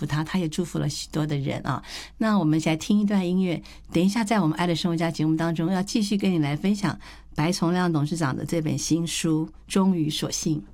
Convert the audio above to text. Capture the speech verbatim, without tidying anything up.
福他，他也祝福了许多的人啊。那我们来听一段音乐，等一下在我们爱的生活家节目当中要继续跟你来分享白崇亮董事长的这本新书《终于所幸》。